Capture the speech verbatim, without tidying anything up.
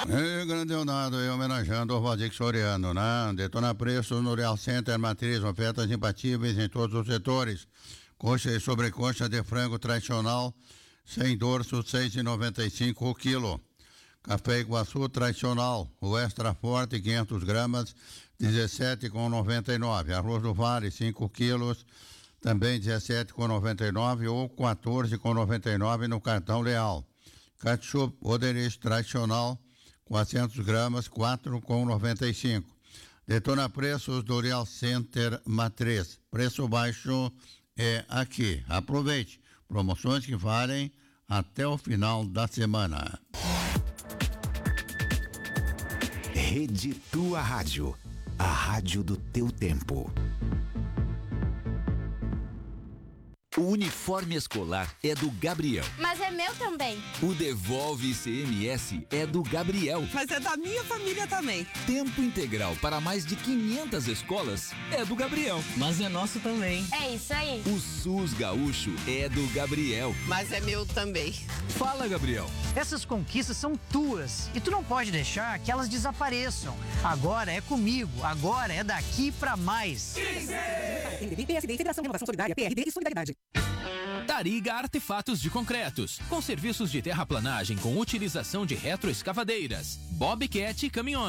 Rio Grande do Norte, homenageando o Valdir Soriano, né? Detona preços no Real Center Matriz, ofertas imbatíveis em todos os setores. Coxa e sobrecoxa de frango tradicional, sem dorso, seis reais e noventa e cinco o quilo. Café Iguaçu tradicional, o extra forte, quinhentas gramas, dezessete reais e noventa e nove. Arroz do Vale, cinco quilos, também dezessete reais e noventa e nove ou quatorze reais e noventa e nove no cartão Leal. Ketchup Oderich tradicional, quatrocentas gramas, quatro reais e noventa e cinco. Detona preços do Real Center Matriz. Preço baixo é aqui. Aproveite. Promoções que valem até o final da semana. Rede Tua Rádio. A rádio do teu tempo. O uniforme escolar é do Gabriel. Mas é meu também. O Devolve I C M S é do Gabriel. Mas é da minha família também. Tempo integral para mais de quinhentas escolas é do Gabriel. Mas é nosso também. É isso aí. O SUS Gaúcho é do Gabriel. Mas é meu também. Fala, Gabriel. Essas conquistas são tuas e tu não pode deixar que elas desapareçam. Agora é comigo, agora é daqui pra mais. P S D, Federação de Renovação Solidária, P R D e Solidariedade. Tariga Artefatos de Concretos, com serviços de terraplanagem com utilização de retroescavadeiras, Bobcat e caminhões.